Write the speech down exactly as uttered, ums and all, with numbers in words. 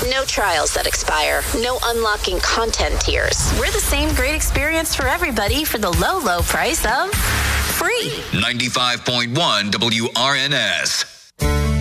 No trials that expire. No unlocking content tiers. We're the same great experience for everybody for the low, low price of free. ninety-five point one W R N S.